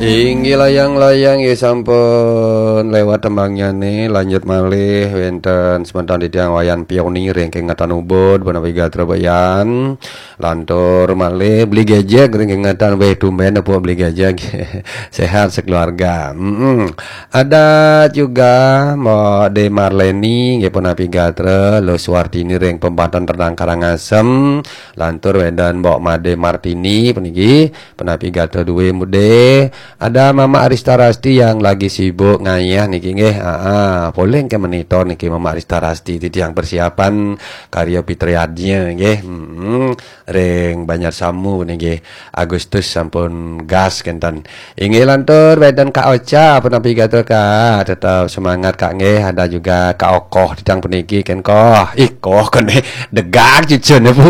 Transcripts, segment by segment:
Inggi layang-layang ya sampun lewat tembangnya nih lanjut malih wenten sementan di tiang wayan pionir yang kengatan ubud menawi gatra bayan lantur malih beli gejek ring kengatan bae tumben apa beli gejek sehat sekeluarga. Ada juga Mbak De Marleni nggih punapi gatra lo Suwartini ring pempatan Ternang Karangasem lantur wedan Mbok Made Martini puniki punapi gatra duwe mude. Ada Mama Arista Rasti yang lagi sibuk ngayah niki nggih. Boleh ke monitor niki Mama Arista Rasti titi yang persiapan karya Pitriadnya nggih. Ring Banjar Samu niki Agustus sampun gas kenten. Inggih lantur wedan Kak Ocha penapi gatel Kak tetap semangat Kak nggih. Ada juga Kak Okoh ditang puniki ken koh. Ih koh kene degak cucune Bu.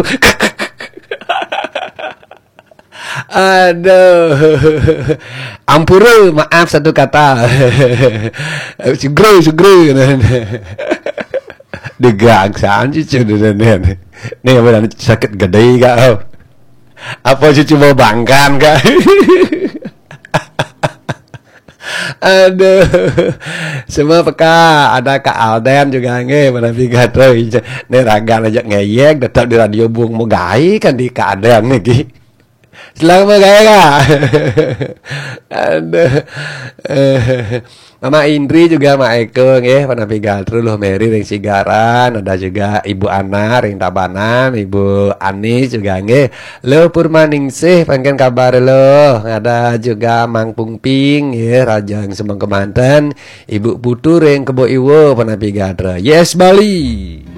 Aduh, ampura, maaf satu kata. Sugro, degak sanji cuci nih apa sakit gede kak? Apa cuci mau bangkan kak? Aduh, semua peka ada Kak Alden juga nge menapi gatro nih ragan aja ngeyek tetap di radio Bung Mogai kan di Kak Alden nih. Selamat kak. Aduh. Mama Indri juga Mak Eko nggih panapi gatru loh Mary ring Sigaran, ada juga Ibu Ana ring Tabanan, Ibu Anis juga nggih. Lo Purmaningsih pangken kabar lo. Ada juga Mang Pungping ya Rajang Semang Kemanten, Ibu Putu ring Kebo Iwo panapi gatra. Yes Bali.